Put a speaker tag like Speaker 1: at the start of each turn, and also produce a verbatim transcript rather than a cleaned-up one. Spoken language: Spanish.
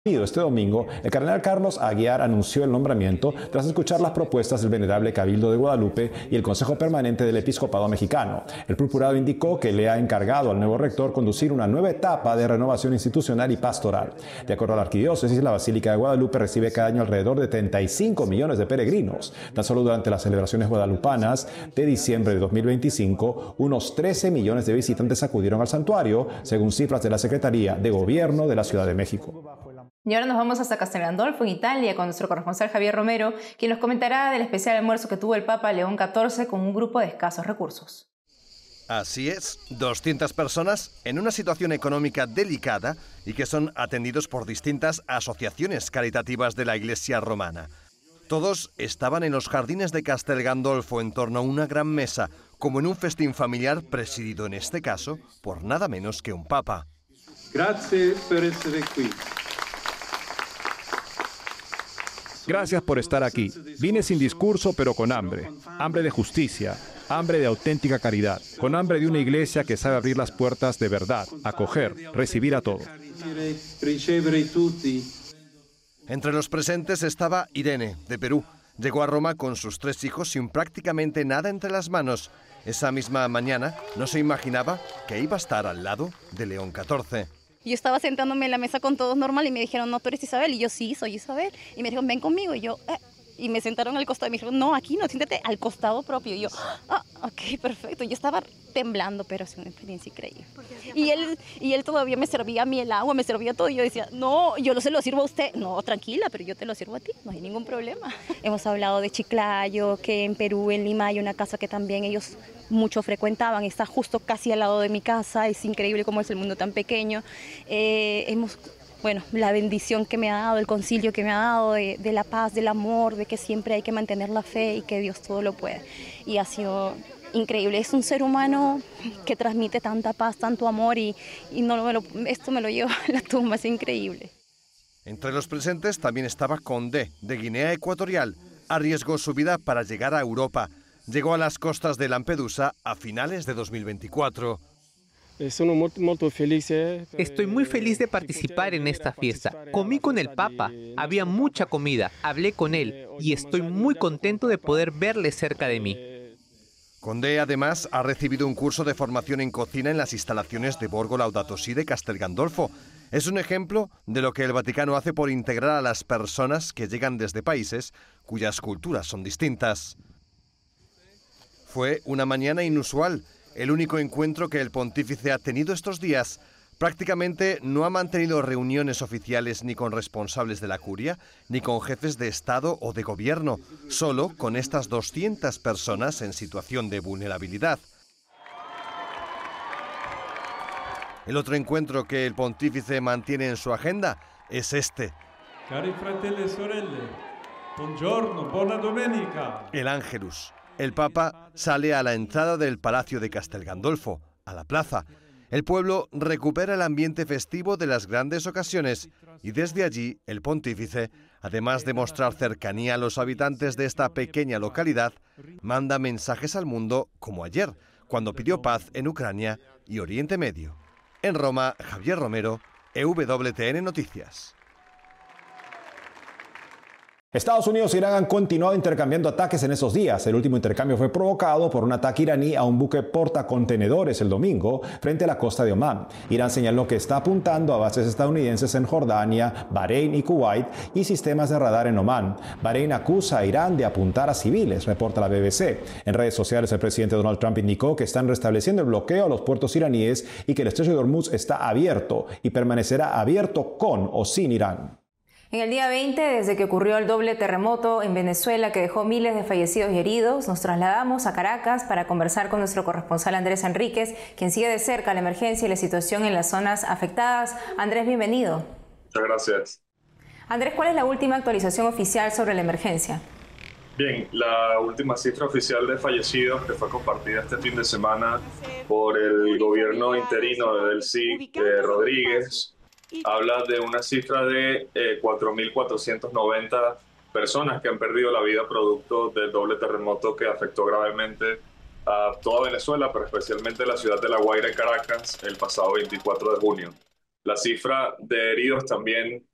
Speaker 1: Este domingo, el cardenal Carlos Aguiar anunció el nombramiento tras escuchar las propuestas del Venerable Cabildo de Guadalupe y el Consejo Permanente del Episcopado Mexicano. El purpurado indicó que le ha encargado al nuevo rector conducir una nueva etapa de renovación institucional y pastoral. De acuerdo a la arquidiócesis, la Basílica de Guadalupe recibe cada año alrededor de treinta y cinco millones de peregrinos. Tan solo durante las celebraciones guadalupanas de diciembre de dos mil veinticinco, unos trece millones de visitantes acudieron al santuario, según cifras de la Secretaría de Gobierno de la Ciudad de México.
Speaker 2: Y ahora nos vamos hasta Castel Gandolfo, en Italia, con nuestro corresponsal Javier Romero, quien nos comentará del especial almuerzo que tuvo el Papa León catorce con un grupo de escasos recursos.
Speaker 3: Así es, doscientas personas en una situación económica delicada y que son atendidos por distintas asociaciones caritativas de la Iglesia romana. Todos estaban en los jardines de Castel Gandolfo en torno a una gran mesa, como en un festín familiar presidido en este caso por nada menos que un papa.
Speaker 4: Gracias por estar aquí.
Speaker 5: Gracias por estar aquí. Vine sin discurso, pero con hambre. Hambre de justicia, hambre de auténtica caridad, con hambre de una iglesia que sabe abrir las puertas de verdad, acoger, recibir a todos.
Speaker 3: Entre los presentes estaba Irene, de Perú. Llegó a Roma con sus tres hijos sin prácticamente nada entre las manos. Esa misma mañana no se imaginaba que iba a estar al lado de León catorce.
Speaker 6: Yo estaba sentándome en la mesa con todos normal y me dijeron, no, tú eres Isabel. Y yo, sí, soy Isabel. Y me dijeron, ven conmigo. Y yo, eh. Y me sentaron al costado y me dijeron, no, aquí no, siéntate al costado propio. Y yo, ah, ok, perfecto. Yo estaba temblando, pero es una experiencia increíble. Y él, y él todavía me servía a mí el agua, me servía todo. Y yo decía, no, yo no se lo sirvo a usted. No, tranquila, pero yo te lo sirvo a ti, no hay ningún problema. Hemos hablado de Chiclayo, que en Perú, en Lima, hay una casa que también ellos mucho frecuentaban. Está justo casi al lado de mi casa. Es increíble cómo es el mundo tan pequeño. Eh, hemos... Bueno, la bendición que me ha dado, el concilio que me ha dado de, de la paz, del amor, de que siempre hay que mantener la fe y que Dios todo lo puede. Y ha sido increíble. Es un ser humano que transmite tanta paz, tanto amor y, y no me lo, esto me lo lleva a la tumba, es increíble.
Speaker 3: Entre los presentes también estaba Condé, de Guinea Ecuatorial. Arriesgó su vida para llegar a Europa. Llegó a las costas de Lampedusa a finales de dos mil veinticuatro.
Speaker 7: Estoy muy feliz de participar en esta fiesta. Comí con el Papa, había mucha comida, hablé con él y estoy muy contento de poder verle cerca de mí.
Speaker 3: Condé además ha recibido un curso de formación en cocina en las instalaciones de Borgo Laudato Si de Castel Gandolfo. Es un ejemplo de lo que el Vaticano hace por integrar a las personas que llegan desde países cuyas culturas son distintas. Fue una mañana inusual. El único encuentro que el pontífice ha tenido estos días. Prácticamente no ha mantenido reuniones oficiales ni con responsables de la curia, ni con jefes de Estado o de gobierno, solo con estas doscientas personas en situación de vulnerabilidad. El otro encuentro que el pontífice mantiene en su agenda es este.
Speaker 4: Cari fratelli e sorelle, buongiorno, buona domenica.
Speaker 3: El Ángelus. El Papa sale a la entrada del Palacio de Castel Gandolfo, a la plaza. El pueblo recupera el ambiente festivo de las grandes ocasiones y desde allí el pontífice, además de mostrar cercanía a los habitantes de esta pequeña localidad, manda mensajes al mundo como ayer, cuando pidió paz en Ucrania y Oriente Medio. En Roma, Javier Romero, E W T N Noticias.
Speaker 1: Estados Unidos e Irán han continuado intercambiando ataques en esos días. El último intercambio fue provocado por un ataque iraní a un buque portacontenedores el domingo frente a la costa de Omán. Irán señaló que está apuntando a bases estadounidenses en Jordania, Bahrein y Kuwait y sistemas de radar en Omán. Bahrein acusa a Irán de apuntar a civiles, reporta la B B C. En redes sociales, el presidente Donald Trump indicó que están restableciendo el bloqueo a los puertos iraníes y que el estrecho de Hormuz está abierto y permanecerá abierto con o sin Irán.
Speaker 2: En el día veinte, desde que ocurrió el doble terremoto en Venezuela que dejó miles de fallecidos y heridos, nos trasladamos a Caracas para conversar con nuestro corresponsal Andrés Enríquez, quien sigue de cerca la emergencia y la situación en las zonas afectadas. Andrés, bienvenido.
Speaker 8: Muchas gracias.
Speaker 2: Andrés, ¿cuál es la última actualización oficial sobre la emergencia?
Speaker 8: Bien, la última cifra oficial de fallecidos que fue compartida este fin de semana por el gobierno interino de Delcy eh, Rodríguez habla de una cifra de eh, cuatro mil cuatrocientas noventa personas que han perdido la vida producto del doble terremoto que afectó gravemente a toda Venezuela, pero especialmente la ciudad de La Guaira y Caracas el pasado veinticuatro de junio. La cifra de heridos también